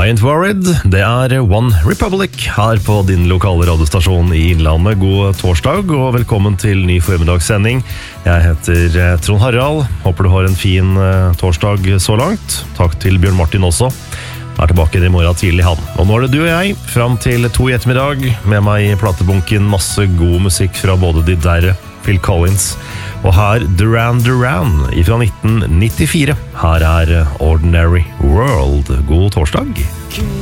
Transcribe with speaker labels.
Speaker 1: Ain't Worried, det One Republic her på din lokale radiostasjon i Innlandet. God torsdag og velkommen til ny formidagssending. Jeg heter Trond Harald, håper du har en fin torsdag så langt. Takk til Bjørn Martin også. Tilbake i morgen tidlig han. Og nå det du og jeg, frem til 2 i ettermiddag, med meg i platebunken masse god musikk fra både de der Phil Collins og her Duran Duran fra 1994. Her Ordinary World. God torsdag.